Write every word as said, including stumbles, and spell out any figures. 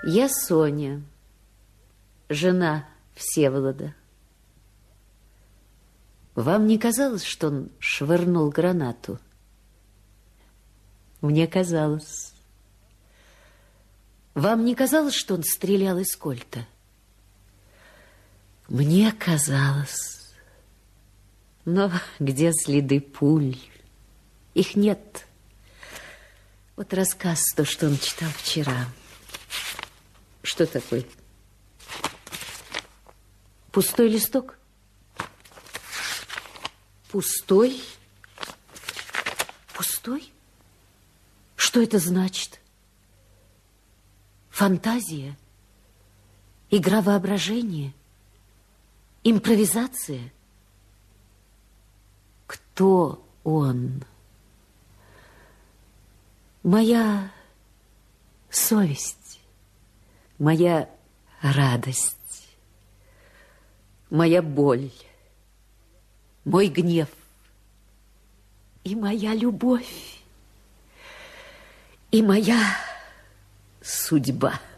Я Соня, жена Всеволода. Вам не казалось, что он швырнул гранату? Мне казалось. Вам не казалось, что он стрелял из кольта? Мне казалось. Но где следы пуль? Их нет. Вот рассказ, то, что он читал вчера. Что такое? Пустой листок? Пустой? Пустой? Что это значит? Фантазия? Игра воображения? Импровизация? Кто он? Моя совесть, моя радость, моя боль, мой гнев и моя любовь, и моя судьба.